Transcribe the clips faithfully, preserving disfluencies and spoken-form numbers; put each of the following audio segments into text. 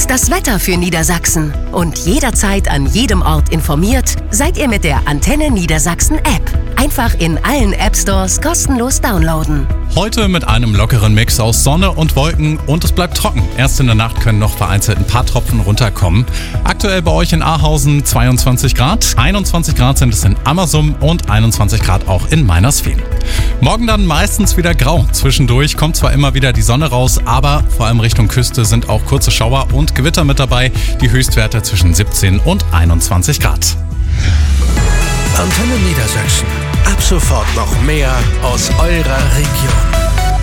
ist das Wetter für Niedersachsen? Und jederzeit an jedem Ort informiert seid ihr mit der Antenne Niedersachsen App. Einfach in allen App-Stores kostenlos downloaden. Heute mit einem lockeren Mix aus Sonne und Wolken und es bleibt trocken. Erst in der Nacht können noch vereinzelt ein paar Tropfen runterkommen. Aktuell bei euch in Ahausen zweiundzwanzig Grad, einundzwanzig Grad sind es in Ammersum und einundzwanzig Grad auch in Meinersfehn. Morgen dann meistens wieder grau. Zwischendurch kommt zwar immer wieder die Sonne raus, aber vor allem Richtung Küste sind auch kurze Schauer und Gewitter mit dabei. Die Höchstwerte zwischen siebzehn und einundzwanzig Grad. Antenne Niedersachsen. Ab sofort noch mehr aus eurer Region.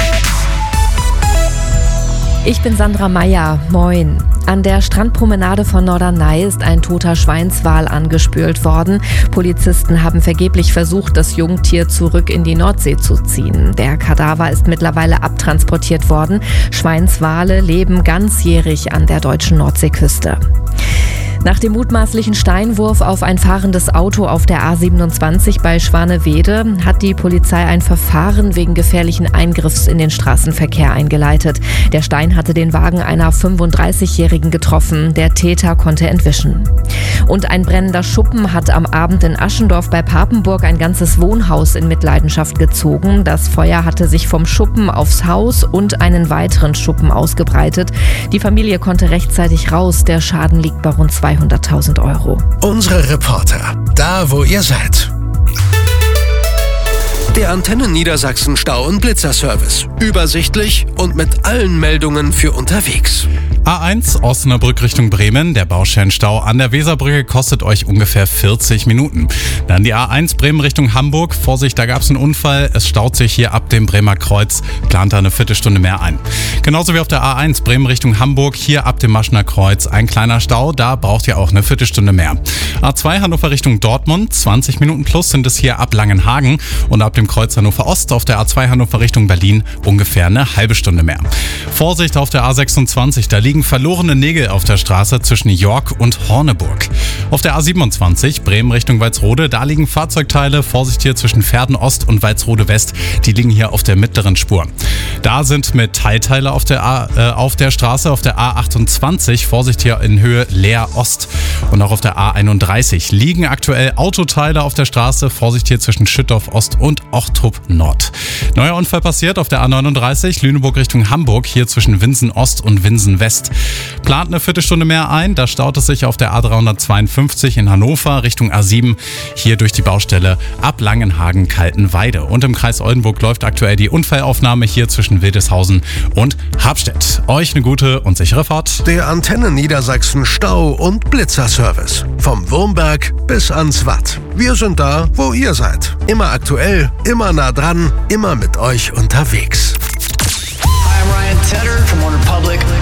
Ich bin Sandra Meyer. Moin. An der Strandpromenade von Norderney ist ein toter Schweinswal angespült worden. Polizisten haben vergeblich versucht, das Jungtier zurück in die Nordsee zu ziehen. Der Kadaver ist mittlerweile abtransportiert worden. Schweinswale leben ganzjährig an der deutschen Nordseeküste. Nach dem mutmaßlichen Steinwurf auf ein fahrendes Auto auf der A siebenundzwanzig bei Schwanewede hat die Polizei ein Verfahren wegen gefährlichen Eingriffs in den Straßenverkehr eingeleitet. Der Stein hatte den Wagen einer fünfunddreißigjährigen getroffen. Der Täter konnte entwischen. Und ein brennender Schuppen hat am Abend in Aschendorf bei Papenburg ein ganzes Wohnhaus in Mitleidenschaft gezogen. Das Feuer hatte sich vom Schuppen aufs Haus und einen weiteren Schuppen ausgebreitet. Die Familie konnte rechtzeitig raus. Der Schaden liegt bei rund zweihunderttausend Euro. Unsere Reporter, da wo ihr seid. Der Antenne Niedersachsen Stau- und Blitzerservice. Übersichtlich und mit allen Meldungen für unterwegs. A eins Osnabrück Richtung Bremen. Der Baustellenstau an der Weserbrücke kostet euch ungefähr vierzig Minuten. Dann die A eins Bremen Richtung Hamburg. Vorsicht, da gab es einen Unfall. Es staut sich hier ab dem Bremer Kreuz. Plant da eine Viertelstunde mehr ein. Genauso wie auf der A eins Bremen Richtung Hamburg. Hier ab dem Maschner Kreuz ein kleiner Stau. Da braucht ihr auch eine Viertelstunde mehr. A zwei Hannover Richtung Dortmund. zwanzig Minuten plus sind es hier ab Langenhagen. Und ab dem Kreuz Hannover Ost auf der A zwei Hannover Richtung Berlin ungefähr eine halbe Stunde mehr. Vorsicht auf der A sechsundzwanzig. Da liegen verlorene Nägel auf der Straße zwischen York und Horneburg. Auf der A siebenundzwanzig Bremen Richtung Walsrode, da liegen Fahrzeugteile. Vorsicht hier zwischen Verden Ost und Walsrode West. Die liegen hier auf der mittleren Spur. Da sind Metallteile auf der, A, äh, auf der Straße. Auf der A achtundzwanzig, Vorsicht hier in Höhe Leer Ost. Und auch auf der A einunddreißig liegen aktuell Autoteile auf der Straße. Vorsicht hier zwischen Schüttorf Ost und Ochtrup Nord. Neuer Unfall passiert auf der A neununddreißig, Lüneburg Richtung Hamburg, hier zwischen Winsen Ost und Winsen West. Plant eine Viertelstunde mehr ein, da staut es sich auf der A dreihundertzweiundfünfzig in Hannover Richtung A sieben, hier durch die Baustelle ab Langenhagen-Kaltenweide. Und im Kreis Oldenburg läuft aktuell die Unfallaufnahme hier zwischen Wildeshausen und Habstedt. Euch eine gute und sichere Fahrt. Der Antenne Niedersachsen Stau- und Blitzerservice. Vom Wurmberg bis ans Watt. Wir sind da, wo ihr seid. Immer aktuell, immer nah dran, immer mit euch unterwegs. Hi, I'm Ryan Tedder from OneRepublic.